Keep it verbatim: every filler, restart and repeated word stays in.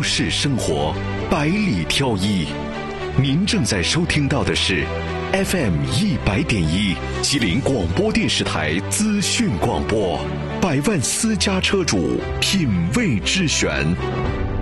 市生活，百里挑一。您正在收听到的是 F M 一百点一吉林广播电视台资讯广播，百万私家车主品味之选。